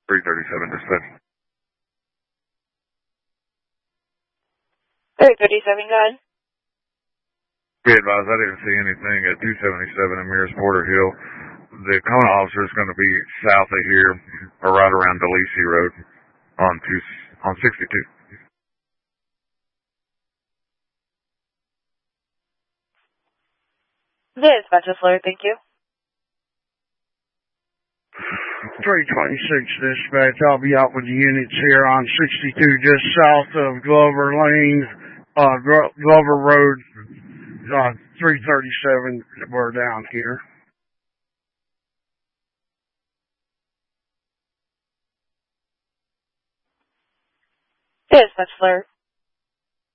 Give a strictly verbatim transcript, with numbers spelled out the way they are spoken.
three thirty-seven dispatch. three thirty-seven, go ahead. Be advised, I didn't see anything at two seventy-seven in Mears Porter Hill. The Kona officer is going to be south of here, or right around DeLisi Road on two, on sixty-two. Dispatch Fleur, thank you. three twenty-six dispatch, I'll be out with the units here on sixty-two, just south of Glover Lane, uh, Glover Road, uh, three thirty-seven, we're down here. Dispatch Fleur.